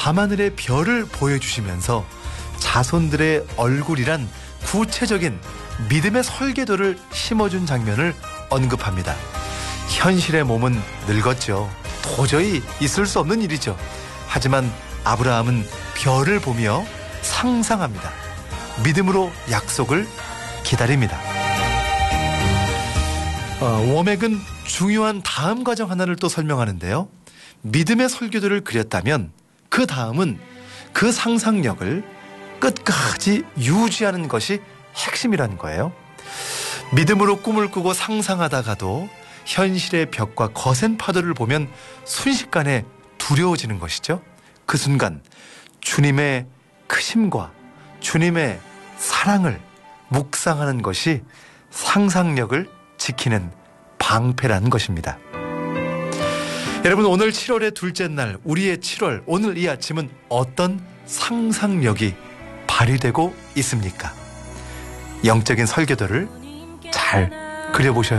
밤하늘의 별을 보여주시면서 자손들의 얼굴이란 구체적인 믿음의 설계도를 심어준 장면을 언급합니다. 현실의 몸은 늙었죠. 도저히 있을 수 없는 일이죠. 하지만 아브라함은 별을 보며 상상합니다. 믿음으로 약속을 기다립니다. 워맥은 중요한 다음 과정 하나를 또 설명하는데요. 믿음의 설계도를 그렸다면 그 다음은 그 상상력을 끝까지 유지하는 것이 핵심이라는 거예요. 믿음으로 꿈을 꾸고 상상하다가도 현실의 벽과 거센 파도를 보면 순식간에 두려워지는 것이죠. 그 순간 주님의 크심과 주님의 사랑을 묵상하는 것이 상상력을 지키는 방패라는 것입니다. 여러분, 오늘 7월의 둘째 날, 우리의 7월, 오늘 이 아침은 어떤 상상력이 발휘되고 있습니까? 영적인 설계도를 잘 그려보셔야